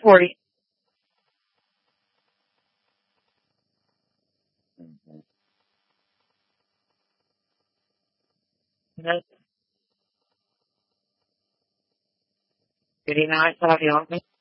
40. Mhm. Good evening, I still have you on me.